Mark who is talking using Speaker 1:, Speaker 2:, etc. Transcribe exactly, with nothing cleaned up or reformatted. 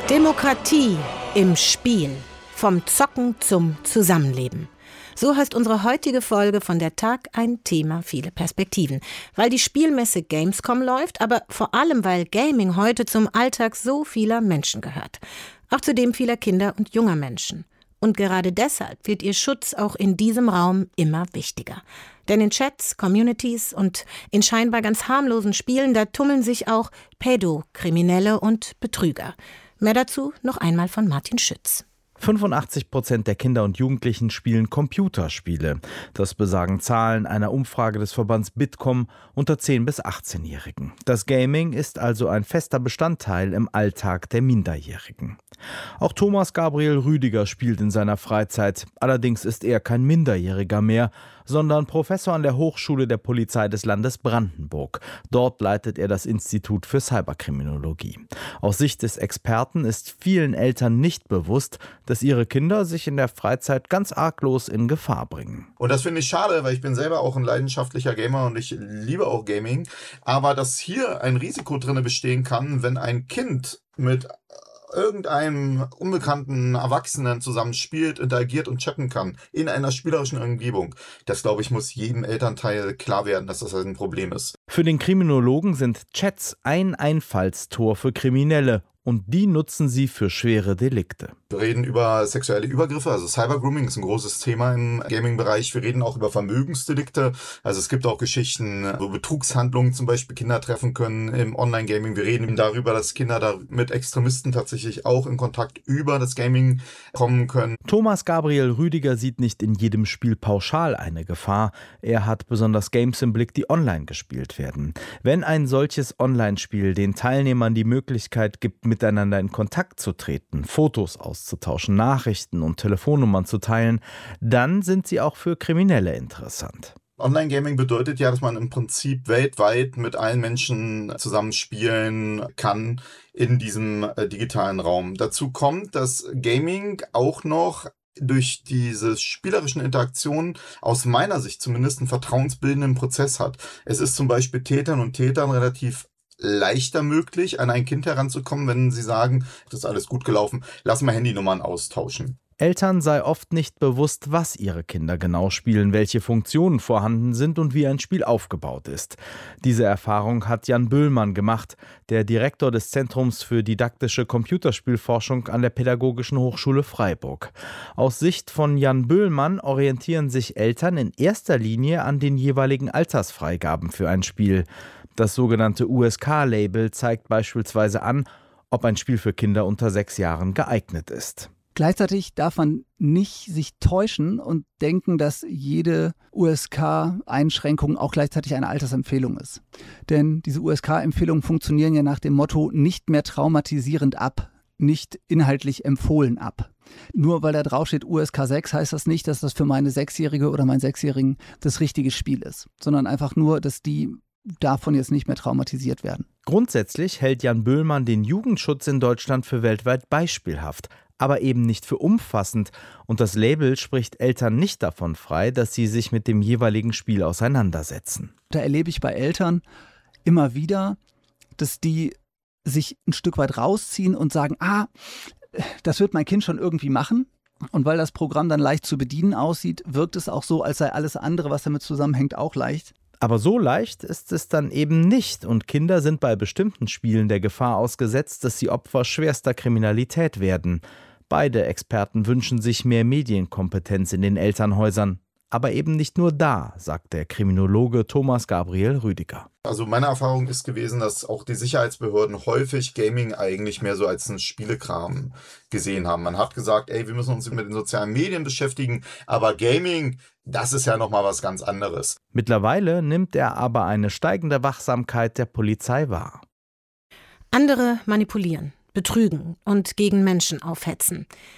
Speaker 1: Demokratie im Spiel. Vom Zocken zum Zusammenleben. So heißt unsere heutige Folge von der Tag, ein Thema, viele Perspektiven. Weil die Spielmesse Gamescom läuft, aber vor allem, weil Gaming heute zum Alltag so vieler Menschen gehört. Auch zu dem vieler Kinder und junger Menschen. Und gerade deshalb wird ihr Schutz auch in diesem Raum immer wichtiger. Denn in Chats, Communities und in scheinbar ganz harmlosen Spielen, da tummeln sich auch Pädokriminelle und Betrüger. Mehr dazu noch einmal von Martin Schütz.
Speaker 2: fünfundachtzig Prozent der Kinder und Jugendlichen spielen Computerspiele. Das besagen Zahlen einer Umfrage des Verbands Bitkom unter zehn- bis achtzehnjährigen. Das Gaming ist also ein fester Bestandteil im Alltag der Minderjährigen. Auch Thomas Gabriel Rüdiger spielt in seiner Freizeit. Allerdings ist er kein Minderjähriger mehr, sondern Professor an der Hochschule der Polizei des Landes Brandenburg. Dort leitet er das Institut für Cyberkriminologie. Aus Sicht des Experten ist vielen Eltern nicht bewusst, dass ihre Kinder sich in der Freizeit ganz arglos in Gefahr bringen.
Speaker 3: Und das finde ich schade, weil ich bin selber auch ein leidenschaftlicher Gamer und ich liebe auch Gaming. Aber dass hier ein Risiko drin bestehen kann, wenn ein Kind mit irgendeinem unbekannten Erwachsenen zusammen spielt, interagiert und chatten kann in einer spielerischen Umgebung. Das, glaube ich, muss jedem Elternteil klar werden, dass das ein Problem ist.
Speaker 2: Für den Kriminologen sind Chats ein Einfallstor für Kriminelle. Und die nutzen sie für schwere Delikte.
Speaker 3: Wir reden über sexuelle Übergriffe, also Cybergrooming ist ein großes Thema im Gaming-Bereich. Wir reden auch über Vermögensdelikte. Also es gibt auch Geschichten, wo Betrugshandlungen zum Beispiel Kinder treffen können im Online-Gaming. Wir reden darüber, dass Kinder da mit Extremisten tatsächlich auch in Kontakt über das Gaming kommen können.
Speaker 2: Thomas Gabriel Rüdiger sieht nicht in jedem Spiel pauschal eine Gefahr. Er hat besonders Games im Blick, die online gespielt werden. Wenn ein solches Online-Spiel den Teilnehmern die Möglichkeit gibt, miteinander in Kontakt zu treten, Fotos auszutauschen, Nachrichten und Telefonnummern zu teilen, dann sind sie auch für Kriminelle interessant.
Speaker 3: Online-Gaming bedeutet ja, dass man im Prinzip weltweit mit allen Menschen zusammen spielen kann in diesem äh, digitalen Raum. Dazu kommt, dass Gaming auch noch durch diese spielerischen Interaktionen aus meiner Sicht zumindest einen vertrauensbildenden Prozess hat. Es ist zum Beispiel Tätern und Tätern relativ leichter möglich, an ein Kind heranzukommen, wenn sie sagen, das ist alles gut gelaufen, lass mal Handynummern austauschen.
Speaker 2: Eltern sei oft nicht bewusst, was ihre Kinder genau spielen, welche Funktionen vorhanden sind und wie ein Spiel aufgebaut ist. Diese Erfahrung hat Jan Böhlmann gemacht, der Direktor des Zentrums für didaktische Computerspielforschung an der Pädagogischen Hochschule Freiburg. Aus Sicht von Jan Böhlmann orientieren sich Eltern in erster Linie an den jeweiligen Altersfreigaben für ein Spiel. Das sogenannte U S K-Label zeigt beispielsweise an, ob ein Spiel für Kinder unter sechs Jahren geeignet ist.
Speaker 4: Gleichzeitig darf man nicht sich täuschen und denken, dass jede U S K-Einschränkung auch gleichzeitig eine Altersempfehlung ist. Denn diese U S K-Empfehlungen funktionieren ja nach dem Motto nicht mehr traumatisierend ab, nicht inhaltlich empfohlen ab. Nur weil da drauf steht U S K sechs, heißt das nicht, dass das für meine Sechsjährige oder meinen Sechsjährigen das richtige Spiel ist, sondern einfach nur, dass die davon jetzt nicht mehr traumatisiert werden.
Speaker 2: Grundsätzlich hält Jan Böhlmann den Jugendschutz in Deutschland für weltweit beispielhaft, aber eben nicht für umfassend. Und das Label spricht Eltern nicht davon frei, dass sie sich mit dem jeweiligen Spiel auseinandersetzen.
Speaker 4: Da erlebe ich bei Eltern immer wieder, dass die sich ein Stück weit rausziehen und sagen, ah, das wird mein Kind schon irgendwie machen. Und weil das Programm dann leicht zu bedienen aussieht, wirkt es auch so, als sei alles andere, was damit zusammenhängt, auch leicht.
Speaker 2: Aber so leicht ist es dann eben nicht und Kinder sind bei bestimmten Spielen der Gefahr ausgesetzt, dass sie Opfer schwerster Kriminalität werden. Beide Experten wünschen sich mehr Medienkompetenz in den Elternhäusern. Aber eben nicht nur da, sagt der Kriminologe Thomas Gabriel Rüdiger.
Speaker 3: Also meine Erfahrung ist gewesen, dass auch die Sicherheitsbehörden häufig Gaming eigentlich mehr so als einen Spielekram gesehen haben. Man hat gesagt, ey, wir müssen uns mit den sozialen Medien beschäftigen, aber Gaming, das ist ja nochmal was ganz anderes.
Speaker 2: Mittlerweile nimmt er aber eine steigende Wachsamkeit der Polizei wahr.
Speaker 1: Andere manipulieren, betrügen und gegen Menschen aufhetzen.